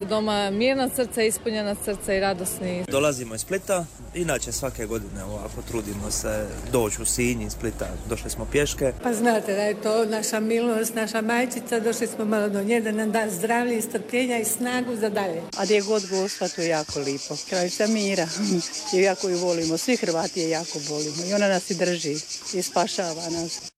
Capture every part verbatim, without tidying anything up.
doma mirna srca, ispunjena srca i radosni. Dolazimo iz Splita, inače svake godine ovako trudimo se doći u Sinj iz Splita. Došli smo pješke. Pa znate da je to naša milost, naša majčica, došli smo malo do nje da nam da zdravlje i strpljenja i snagu za dalje. A gdje god Gospa, to je jako lipo. Kraljica mira. I jako ju volimo. Svi Hrvati je jako volimo. I ona nas i drži i spašava nas.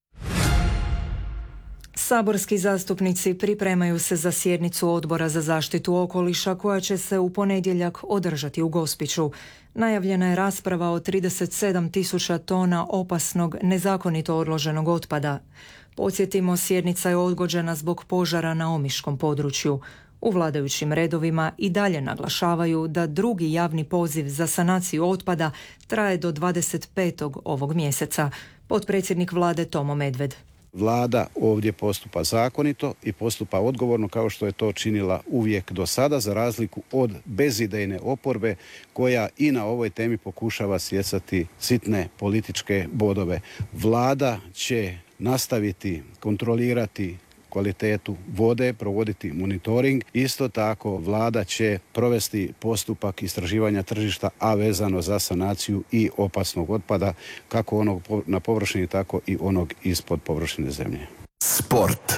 Saborski zastupnici pripremaju se za sjednicu Odbora za zaštitu okoliša koja će se u ponedjeljak održati u Gospiću. Najavljena je rasprava o trideset sedam tisuća tona opasnog, nezakonito odloženog otpada. Podsjetimo, sjednica je odgođena zbog požara na omiškom području. U vladajućim redovima i dalje naglašavaju da drugi javni poziv za sanaciju otpada traje do dvadeset petog ovog mjeseca. Potpredsjednik vlade Tomo Medved. Vlada ovdje postupa zakonito i postupa odgovorno kao što je to činila uvijek do sada, za razliku od bezidejne oporbe koja i na ovoj temi pokušava stjecati sitne političke bodove. Vlada će nastaviti kontrolirati kvalitetu vode, provoditi monitoring. Isto tako vlada će provesti postupak istraživanja tržišta, a vezano za sanaciju i opasnog otpada, kako onog na površini, tako i onog ispod površine zemlje. Sport.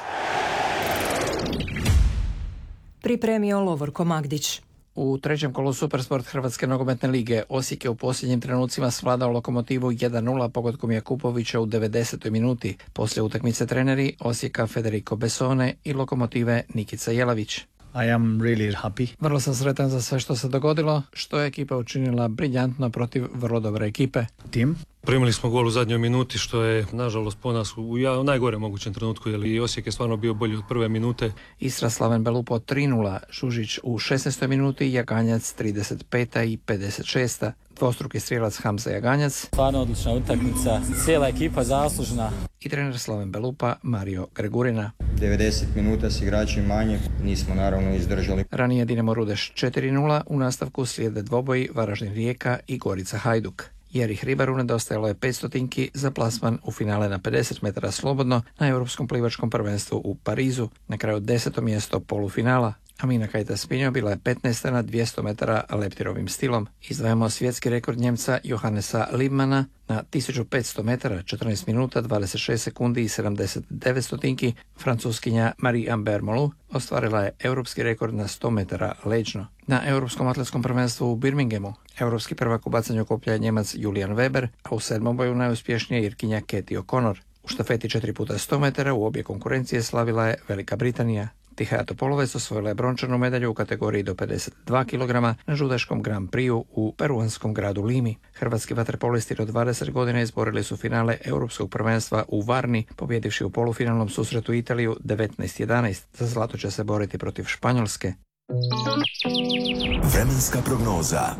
Pripremio Lovorko Magdić. U trećem kolu Supersport Hrvatske nogometne lige Osijek je u posljednjim trenucima svladao Lokomotivu jedan nula pogodkom Jakupovića u devedesetoj minuti. Poslije utakmice treneri Osijeka Federico Besone i Lokomotive Nikica Jelavić. I am really happy. Vrlo sam sretan za sve što se dogodilo, što je ekipa učinila briljantno protiv vrlo dobre ekipe. Tim? Primili smo gol u zadnjoj minuti, što je nažalost po nas u ja, najgore mogućem trenutku, jer i Osijek je stvarno bio bolji od prve minute. Istra Slaven Belupo tri nula, Žužić u šesnaestoj minuti, Jaganjac trideset peta i pedeset šesta. Dvostruki strijelac Hamza Jaganjac. Stvarno odlična utakmica, cijela ekipa zaslužna. I trener Slaven Belupa Mario Gregurina. devedeset minuta s igrači manje, nismo naravno izdržali. Ranije Dinamo Rudeš četiri nula, u nastavku slijede dvoboji Varaždin Rijeka i Gorica Hajduk. Jerih Ribaru nedostajalo je petstotinki za plasman u finale na pedeset metara slobodno na Europskom plivačkom prvenstvu u Parizu. Na kraju deseto mjesto polufinala. Amina Kajta-Spinjo bila je petnaesta na dvjesto metara leptirovim stilom. Izdvajamo svjetski rekord Njemca Johannesa Liebmana na tisuću petsto metara, četrnaest minuta, dvadeset šest sekundi i sedamdeset devet stotinki. Francuskinja Marie-Amber Molu ostvarila je europski rekord na sto metara leđno. Na Europskom atletskom prvenstvu u Birminghamu europski prvak u bacanju koplja je Njemac Julian Weber, a u sedmom boju najuspješnija je Irkinja Katie O'Connor. U štafeti četiri puta sto metara u obje konkurencije slavila je Velika Britanija. Tihaja Topolovec osvojila je brončanu medalju u kategoriji do pedeset dva kilograma na žudaškom Grand Prixu u peruanskom gradu Limi. Hrvatski vaterpolisti do dvadeset godina izborili su finale Europskog prvenstva u Varni, pobjedivši u polufinalnom susretu Italiju devetnaest jedanaest. Za zlato će se boriti protiv Španjolske. Vremenska prognoza.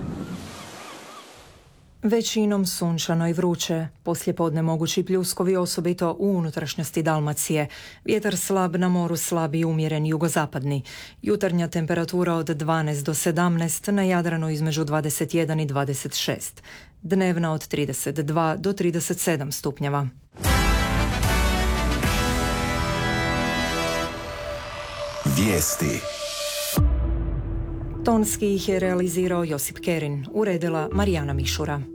Većinom sunčano i vruće. Poslijepodne mogući pljuskovi, osobito u unutrašnjosti Dalmacije. Vjetar slab, na moru slab i umjeren jugozapadni. Jutarnja temperatura od dvanaest do sedamnaest, na Jadranu između dvadeset jedan i dvadeset šest. Dnevna od trideset dva do trideset sedam stupnjeva. Vijesti. Tonski ih je realizirao Josip Kerin, uredila Marijana Mišura.